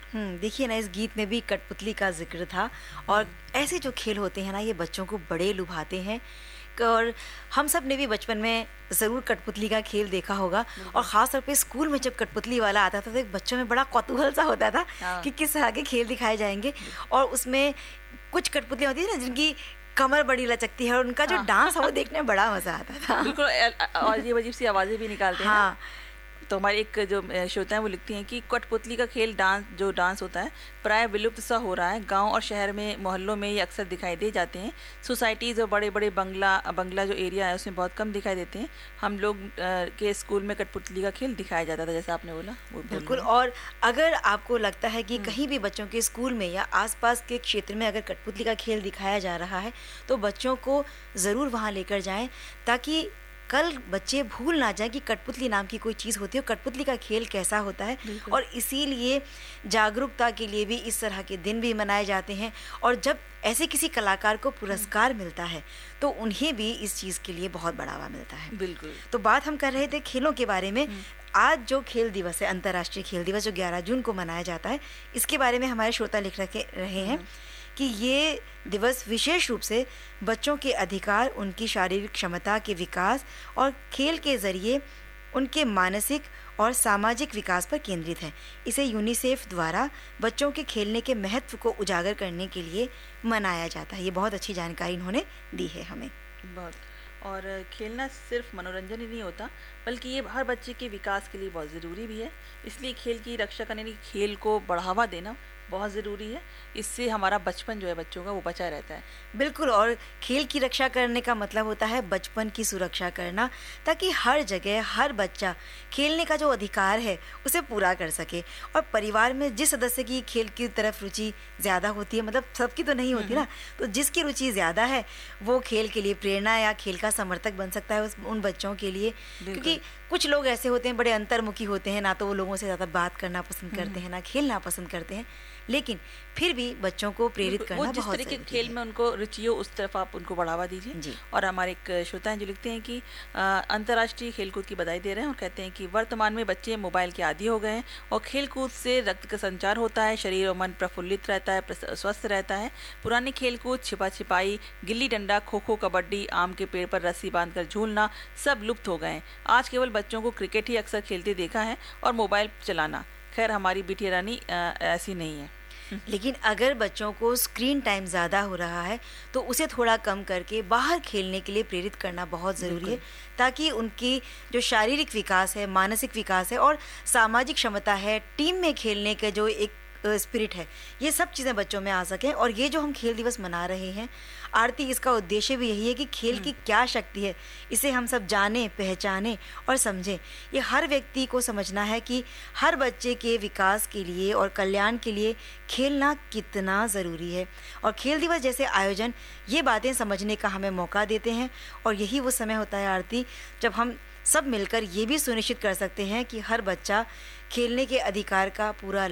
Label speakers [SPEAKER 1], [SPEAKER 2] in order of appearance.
[SPEAKER 1] देखिए ना, इस गीत में भी कठपुतली का ज़िक्र था और ऐसे जो खेल होते हैं ना, ये बच्चों को बड़े लुभाते हैं। और हम सब ने भी बचपन में ज़रूर कठपुतली का खेल देखा होगा और ख़ास तौर पे स्कूल में जब कठपुतली वाला आता था तो एक बच्चों में बड़ा कौतूहल सा होता था कि किस तरह के खेल दिखाए जाएंगे। और उसमें कुछ कठपुतलियाँ होती थी ना जिनकी कमर बड़ी लचकती है और उनका जो डांस है वो देखने में बड़ा मज़ा आता था।
[SPEAKER 2] बिल्कुल, और अजीब अजीब सी आवाज़ें भी निकालते हैं।
[SPEAKER 1] हाँ,
[SPEAKER 2] तो हमारे एक जो श्रोता है वो लिखती हैं कि कठपुतली का खेल डांस होता है प्राय विलुप्त सा हो रहा है। गांव और शहर में मोहल्लों में ये अक्सर दिखाई दे जाते हैं। सोसाइटीज़ और बड़े बड़े बंगला जो एरिया है उसमें बहुत कम दिखाई देते हैं। हम लोग के स्कूल में कठपुतली का खेल दिखाया जाता था, जैसे आपने बोला वो
[SPEAKER 1] बिल्कुल। और अगर आपको लगता है कि कहीं भी बच्चों के स्कूल में या आसपास के क्षेत्र में अगर कठपुतली का खेल दिखाया जा रहा है तो बच्चों को ज़रूर वहाँ लेकर जाएं, ताकि कल बच्चे भूल ना जाएं कि कठपुतली नाम की कोई चीज़ होती है और कठपुतली का खेल कैसा होता है। और इसीलिए जागरूकता के लिए भी इस तरह के दिन भी मनाए जाते हैं। और जब ऐसे किसी कलाकार को पुरस्कार मिलता है तो उन्हें भी इस चीज़ के लिए बहुत बढ़ावा मिलता है।
[SPEAKER 2] बिल्कुल।
[SPEAKER 1] तो बात हम कर रहे थे खेलों के बारे में। आज जो खेल दिवस है, अंतर्राष्ट्रीय खेल दिवस, जो 11 जून को मनाया जाता है, इसके बारे में हमारे श्रोता लिख रहे हैं कि ये दिवस विशेष रूप से बच्चों के अधिकार, उनकी शारीरिक क्षमता के विकास और खेल के ज़रिए उनके मानसिक और सामाजिक विकास पर केंद्रित है। इसे यूनिसेफ द्वारा बच्चों के खेलने के महत्व को उजागर करने के लिए मनाया जाता है। ये बहुत अच्छी जानकारी इन्होंने दी है हमें।
[SPEAKER 2] बहुत। और खेलना सिर्फ मनोरंजन ही नहीं होता बल्कि ये हर बच्चे के विकास के लिए बहुत ज़रूरी भी है। इसलिए खेल की रक्षा करने, खेल को बढ़ावा देना बहुत ज़रूरी है। इससे हमारा बचपन जो है बच्चों का वो बचा रहता है।
[SPEAKER 1] बिल्कुल। और खेल की रक्षा करने का मतलब होता है बचपन की सुरक्षा करना, ताकि हर जगह हर बच्चा खेलने का जो अधिकार है उसे पूरा कर सके। और परिवार में जिस सदस्य की खेल की तरफ रुचि ज़्यादा होती है, मतलब सबकी तो नहीं होती ना, तो जिसकी रुचि ज़्यादा है वो खेल के लिए प्रेरणा या खेल का समर्थक बन सकता है उन बच्चों के लिए। क्योंकि कुछ लोग ऐसे होते हैं, बड़े अंतर्मुखी होते हैं, ना तो वो लोगों से ज़्यादा बात करना पसंद करते हैं, ना खेलना पसंद करते हैं, लेकिन फिर भी बच्चों को प्रेरित करना बहुत
[SPEAKER 2] जिस तरह के खेल में उनको रुचि हो उस तरफ आप उनको बढ़ावा दीजिए। और हमारे एक श्रोता हैं जो लिखते हैं कि अंतर्राष्ट्रीय खेलकूद की बधाई दे रहे हैं और कहते हैं कि वर्तमान में बच्चे मोबाइल के आदी हो गए हैं और खेलकूद से रक्त का संचार होता है, शरीर और मन प्रफुल्लित रहता है, स्वस्थ रहता है। पुराने खेलकूद, छिपा छिपाई, गिल्ली डंडा, खो खो, कबड्डी, आम के पेड़ पर रस्सी बांधकर झूलना सब लुप्त हो गए हैं। आज केवल बच्चों को क्रिकेट ही अक्सर खेलते देखा है और मोबाइल चलाना। खैर, हमारी बिटिया रानी ऐसी नहीं है।
[SPEAKER 1] लेकिन अगर बच्चों को स्क्रीन टाइम ज़्यादा हो रहा है तो उसे थोड़ा कम करके बाहर खेलने के लिए प्रेरित करना बहुत ज़रूरी है, ताकि उनकी जो शारीरिक विकास है, मानसिक विकास है और सामाजिक क्षमता है, टीम में खेलने के जो एक स्पिरिट है, ये सब चीज़ें बच्चों में आ सकें। और ये जो हम खेल दिवस मना रहे हैं आरती, इसका उद्देश्य भी यही है कि खेल की क्या शक्ति है इसे हम सब जानें, पहचानें और समझें। ये हर व्यक्ति को समझना है कि हर बच्चे के विकास के लिए और कल्याण के लिए खेलना कितना ज़रूरी है। और खेल दिवस जैसे आयोजन ये बातें समझने का हमें मौका देते हैं। और यही वो समय होता है आरती जब हम सब मिलकर ये भी सुनिश्चित कर सकते हैं कि हर बच्चा खेलने के अधिकार का पूरा